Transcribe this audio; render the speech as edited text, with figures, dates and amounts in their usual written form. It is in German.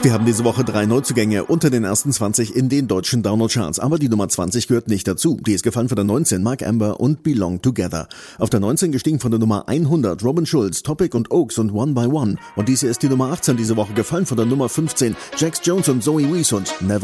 Wir haben diese Woche 3 Neuzugänge unter den ersten 20 in den deutschen Download-Charts. Aber die Nummer 20 gehört nicht dazu. Die ist gefallen von der 19, Mark Amber und Belong Together. Auf der 19 gestiegen von der Nummer 100, Robin Schulz, Topic und Oaks und One by One. Und diese ist die Nummer 18 diese Woche gefallen von der Nummer 15, Jax Jones und Zoe Wees und Never